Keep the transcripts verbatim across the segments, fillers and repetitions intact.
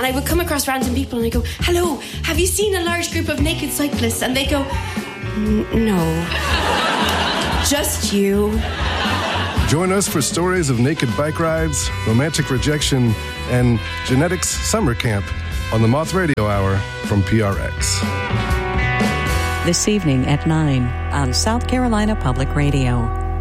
And I would come across random people and I go, hello, have you seen a large group of naked cyclists? And they go, no, just you. Join us for stories of naked bike rides, romantic rejection, and genetics summer camp on the Moth Radio Hour from P R X. This evening at nine on South Carolina Public Radio.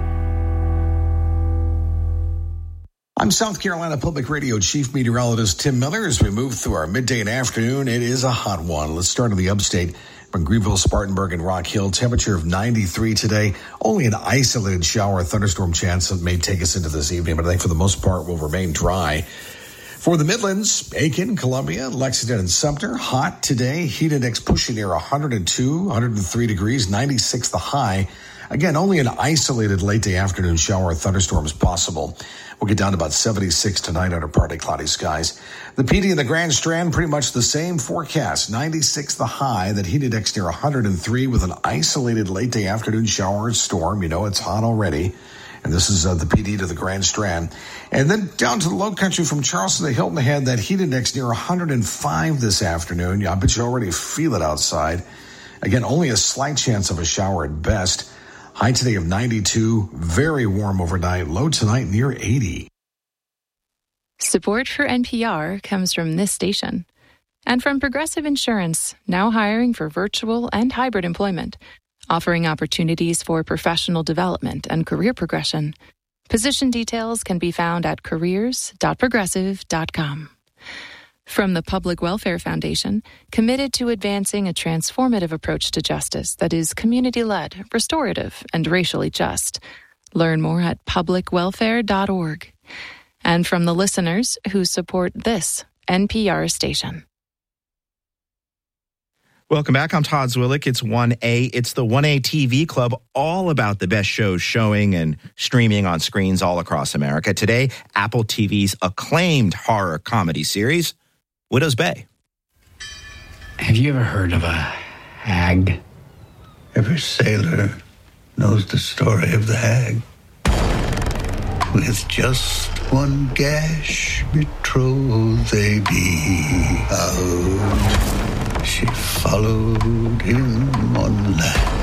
I'm South Carolina Public Radio Chief Meteorologist Tim Miller. As we move through our midday and afternoon, it is a hot one. Let's start in the upstate. From Greenville, Spartanburg, and Rock Hill, temperature of ninety-three today. Only an isolated shower or thunderstorm chance that may take us into this evening, but I think for the most part will remain dry. For the Midlands, Aiken, Columbia, Lexington, and Sumter, hot today. Heat index pushing near one hundred two, one hundred three degrees, ninety-six the high. Again, only an isolated late day afternoon shower or thunderstorms possible. We'll get down to about seventy-six tonight under partly cloudy skies. The P D and the Grand Strand, pretty much the same forecast. ninety-six the high, that heat index near one hundred three with an isolated late day afternoon shower or storm. You know it's hot already. And this is uh, the P D to the Grand Strand. And then down to the low country from Charleston to Hilton Head, that heat index near one hundred five this afternoon. Yeah, I bet you already feel it outside. Again, only a slight chance of a shower at best. High today of ninety-two, very warm overnight, low tonight near eighty. Support for N P R comes from this station and from Progressive Insurance, now hiring for virtual and hybrid employment, offering opportunities for professional development and career progression. Position details can be found at careers dot progressive dot com. From the Public Welfare Foundation, committed to advancing a transformative approach to justice that is community-led, restorative, and racially just. Learn more at public welfare dot org. And from the listeners who support this N P R station. Welcome back. I'm Todd Zwillick. It's one A. It's the one A T V Club, all about the best shows showing and streaming on screens all across America. Today, Apple T V's acclaimed horror comedy series, Widow's Bay. Have you ever heard of a hag? Every sailor knows the story of the hag. With just one gash betrothed they be out. She followed him on land.